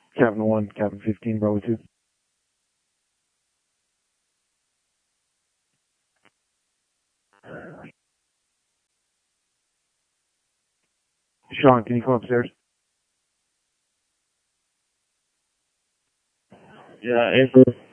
Captain 1, Captain 15, Bravo 2. Sean, can you come upstairs? Yeah, April.